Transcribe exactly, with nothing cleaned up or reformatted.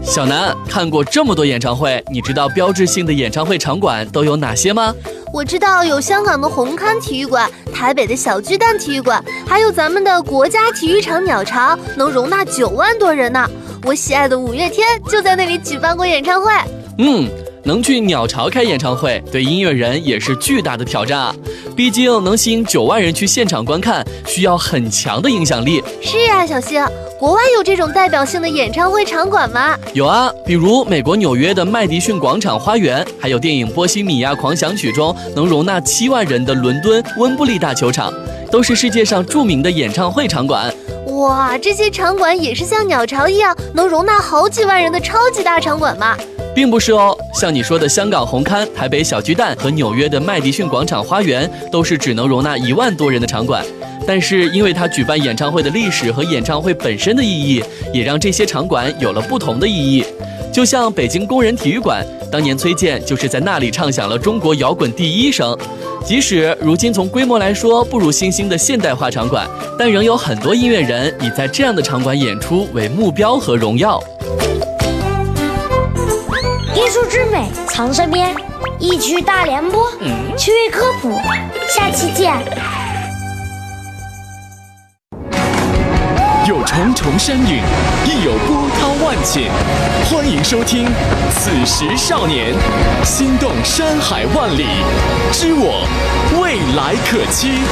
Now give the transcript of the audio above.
小南，看过这么多演唱会，你知道标志性的演唱会场馆都有哪些吗？ 我知道有香港的红磡体育馆、台北的小巨蛋体育馆，还有咱们的国家体育场鸟巢，能容纳九万多人呢。我喜爱的五月天就在那里举办过演唱会。 嗯，能去鸟巢开演唱会，对音乐人也是巨大的挑战啊！毕竟能吸引九万人去现场观看，需要很强的影响力。 是呀，小星，国外有这种代表性的演唱会场馆吗？ 有啊，比如美国纽约的麦迪逊广场花园，还有电影《波西米亚狂想曲》中能容纳七万人的伦敦温布利大球场，都是世界上著名的演唱会场馆。 哇，这些场馆也是像鸟巢一样能容纳好几万人的超级大场馆吗？ 并不是哦，像你说的香港红磡、台北小巨蛋和纽约的麦迪逊广场花园，都是只能容纳一万多人的场馆。但是因为它举办演唱会的历史和演唱会本身的意义，也让这些场馆有了不同的意义。就像北京工人体育馆，当年崔健就是在那里唱响了中国摇滚第一声。即使如今从规模来说不如新兴的现代化场馆，但仍有很多音乐人以在这样的场馆演出为目标和荣耀。 艺术之美藏身边，一曲大联播，趣味科普，下期见。 有重重山岭，亦有波涛万顷。欢迎收听《此时少年》，心动山海万里，知我未来可期。